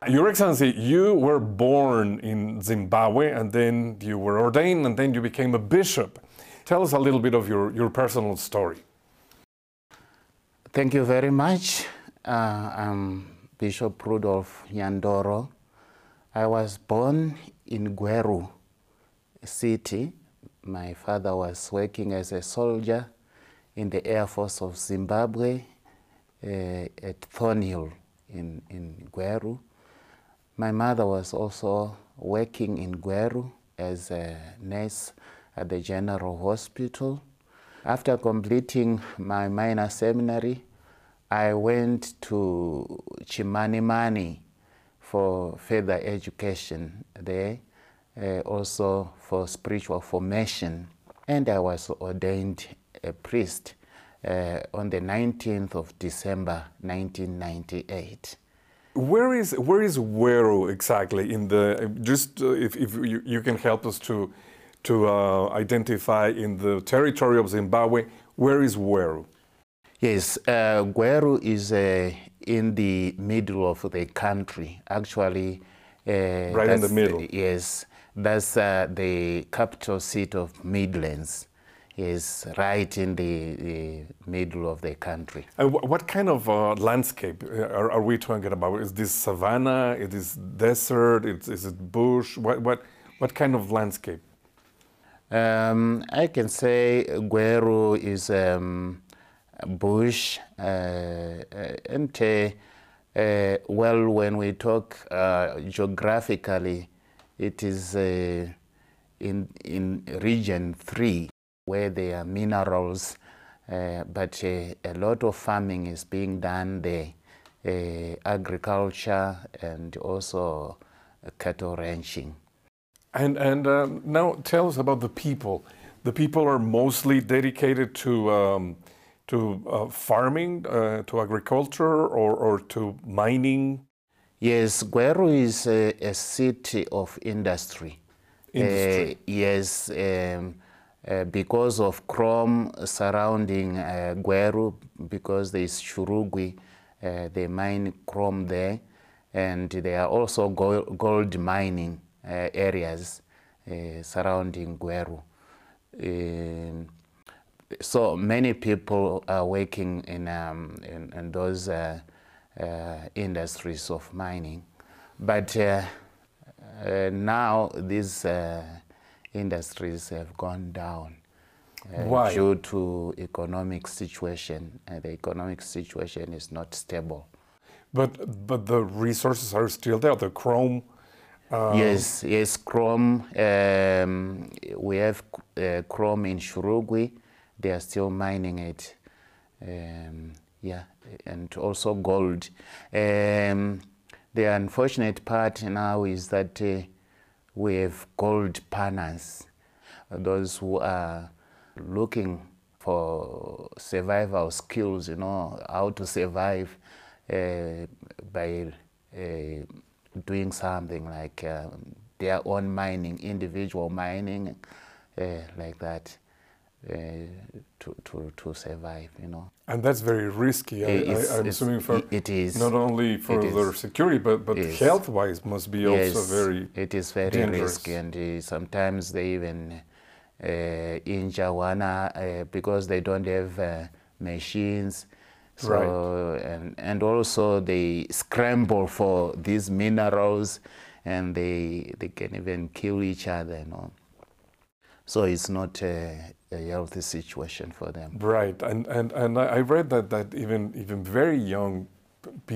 Your Excellency, you were born in Zimbabwe and then you were ordained and then you became a bishop. Tell us a little bit of your personal story. Thank you very much. I'm Bishop Rudolph Nyandoro. I was born in Gweru City. My father was working as a soldier in the Air Force of Zimbabwe at Thornhill in Gweru. My mother was also working in Gweru as a nurse at the General Hospital. After completing my minor seminary, I went to Chimanimani for further education there, also for spiritual formation. And I was ordained a priest on the 19th of December, 1998. Where is Gweru exactly in the, just if you can help us to identify in the territory of Zimbabwe, where is Gweru? Yes, Gweru is in the middle of the country, actually. Right in the middle? Yes, that's the capital seat of Midlands. Is right in the middle of the country. And what kind of landscape are we talking about? Is this savanna? Is this desert? Is it bush? What kind of landscape? I can say Gweru is bush, and well, when we talk geographically, it is in region 3. Where there are minerals, but a lot of farming is being done there, agriculture and also cattle ranching. And now tell us about the people. The people are mostly dedicated to farming, to agriculture, or to mining? Yes, Gweru is a city of industry. Yes. Because of chrome surrounding Gweru, because there is Shurugwi, they mine chrome there, and there are also gold mining areas surrounding Gweru. So many people are working in those industries of mining, but now these industries have gone down due to economic situation. The economic situation is not stable. But the resources are still there. The chrome. Yes, chrome. We have chrome in Shurugwi. They are still mining it. Yeah, and also gold. The unfortunate part now is that we have gold paners, those who are looking for survival skills, you know, how to survive by doing something like their own mining, individual mining, like that, to survive, you know. And that's very risky. I'm assuming for it is not only for their security, but health-wise must be also very it is very dangerous. risky, and sometimes they even injure one because they don't have machines. So and also they scramble for these minerals, and they can even kill each other, you know. So it's not a healthy situation for them. Right, and I read that even very young people